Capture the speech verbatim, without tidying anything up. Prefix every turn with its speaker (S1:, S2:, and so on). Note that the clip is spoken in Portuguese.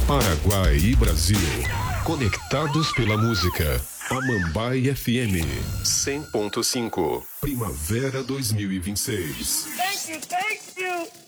S1: Paraguai e Brasil, conectados pela música. Amambai F M cem ponto cinco, Primavera dois mil e vinte e seis.
S2: Thank you, thank you.